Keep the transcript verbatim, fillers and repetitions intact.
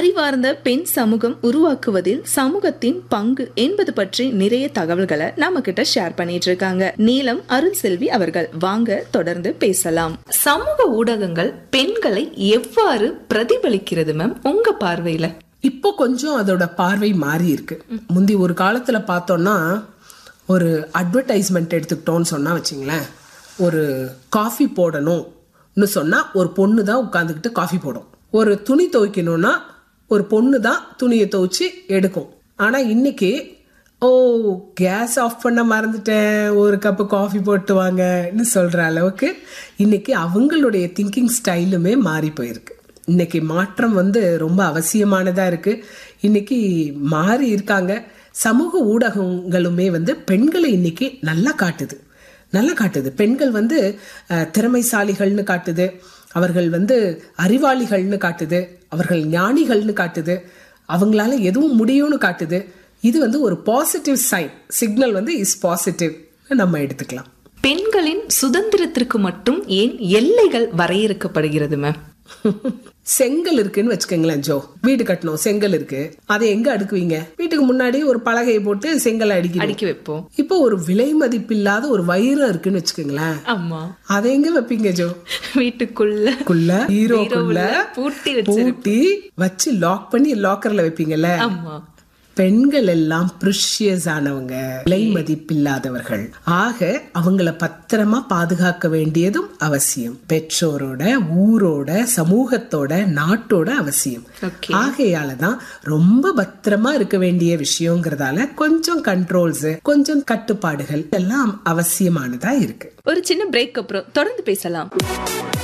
அறிவார்ந்த பெண் சமூகம் உருவாக்குவதில் சமூகத்தின் பங்கு என்பது பற்றி நிறைய தகவல்களை நம்ம கிட்ட ஷேர் பண்ணிட்டு இருக்காங்க நீலம் அருள் செல்வி அவர்கள். வாங்க தொடர்ந்து பேசலாம். சமூக ஊடகங்கள் பெண்களை எவ்வாறு பிரதிபலிக்கிறது மேம் உங்க பார்வையில? இப்போ கொஞ்சம் அதோட பார்வை மாறி இருக்கு. முந்தி ஒரு காலத்துல பார்த்தோம்னா ஒரு அட்வர்டைஸ்மெண்ட் எடுத்துக்கிட்டோம்னு சொன்னா வச்சுங்களேன், ஒரு காஃபி போடணும்னு சொன்னா ஒரு பொண்ணு தான் உட்காந்துக்கிட்டு காஃபி போடும். ஒரு துணி துவைக்கணும்னா ஒரு பொண்ணு தான் துணியை துவைச்சு எடுக்கும். ஆனா இன்னைக்கு ஓ கேஸ் ஆஃப் பண்ண மறந்துட்டேன், ஒரு கப்பு காஃபி போட்டு வாங்கன்னு சொல்ற அளவுக்கு இன்னைக்கு அவங்களுடைய திங்கிங் ஸ்டைலுமே மாறி போயிருக்கு. இன்னைக்கு மாற்றம் வந்து ரொம்ப அவசியமானதா இருக்கு. இன்னைக்கு மாறி இருக்காங்க. சமூக ஊடகங்களுமே வந்து பெண்களை இன்னைக்கு நல்லா காட்டுது நல்லா காட்டுது பெண்கள் வந்து திறமைசாலிகள்னு காட்டுது, அவர்கள் வந்து அறிவாளிகள்னு காட்டுது, அவர்கள் ஞானிகள்னு காட்டுது, அவங்களால எதுவும் முடியும்னு காட்டுது. இது வந்து ஒரு பாசிட்டிவ் சைன், சிக்னல் வந்து இஸ் பாசிட்டிவ் நம்ம எடுத்துக்கலாம். பெண்களின் சுதந்திரத்திற்கு மட்டும் ஏன் எல்லைகள் வரையறுக்கப்படுகிறது மேம்? செங்கல் இருக்குன்னு வச்சுக்கோங்களேன் ஜோ, வீடு கட்டணும், செங்கல் இருக்கு, அதை எங்க அடுக்குவீங்க? வீட்டுக்கு முன்னாடி ஒரு பலகையை போட்டு செங்கல் அடிக்க அடிக்க வைப்போம். இப்போ ஒரு விலை மதிப்பில்லாத ஒரு வைரம் இருக்குன்னு வச்சுக்கோங்களேன், ஆமா, அதை எங்க வைப்பீங்க ஜோ? வீட்டுக்குள்ள ஹீரோக்குள்ள பூட்டி பூட்டி வச்சு லாக் பண்ணி லாக்கர்ல வைப்பீங்கல்ல. ஆமா. பெண்கள் எல்லாம் ப்ரிஷியஸ் ஆனவங்க, விலை மதிப்பில்லாதவர்கள். ஆக அவங்கள பத்திரமா பாதுகாக்க வேண்டியதும் அவசியம். பெற்றோரோட, ஊரோட, சமூகத்தோட, நாட்டோட அவசியம். ஆகையாலதான் ரொம்ப பத்திரமா இருக்க வேண்டிய விஷயங்கிறதால கொஞ்சம் கண்ட்ரோல்ஸ், கொஞ்சம் கட்டுப்பாடுகள் எல்லாம் அவசியமானதா இருக்கு. ஒரு சின்ன பிரேக் அப்புறம் தொடர்ந்து பேசலாம்.